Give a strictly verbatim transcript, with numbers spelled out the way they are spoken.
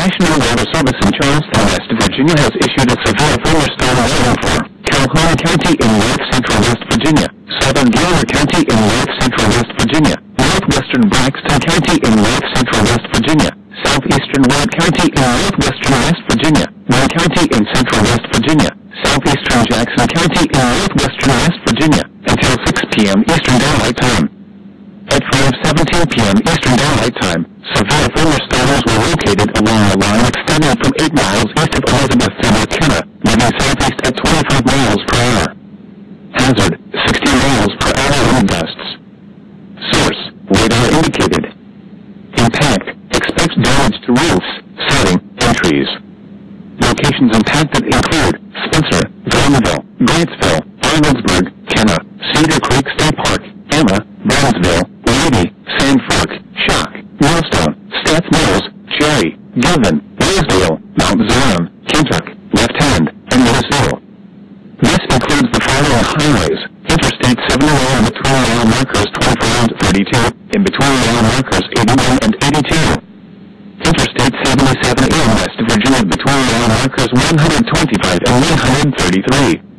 National Weather Service in Charleston, West Virginia has issued a severe thunderstorm warning for Calhoun County in North Central West Virginia, Southern Delaware County in North Central West Virginia, Northwestern Braxton County in North Central West Virginia, Southeastern Webb County in Northwestern West Virginia, Wayne County in Central West Virginia, Southeastern Jackson County in Northwestern West Virginia, until six p m Eastern Daylight Time. At five seventeen p m Eastern Daylight Time, severe thunderstorms were located along a line extending from eight miles east of Elizabeth to McKenna, moving southeast at twenty-five miles per hour. Hazard, sixty miles per hour wind gusts. Source, radar indicated. Impact, expect damage to roofs, siding, and trees. Locations impacted include Spencer, Villanville, Grant'sville, Arnoldsburg, Kenna, Cedar Creek State Park, Emma, Brownsville, Lady, Sandfork, Shock, Millstone, Stats Mills, Cherry, Gilman, Rosedale, Mount Zion, Kentuck, Left Hand, and Louisville. This includes the following highways: Interstate seventy-one between mile markers twenty-four and thirty-two, in between mile markers eighty-one and eighty-two. Interstate seventy-seven in West Virginia between mile markers one hundred twenty-five and one hundred thirty-three.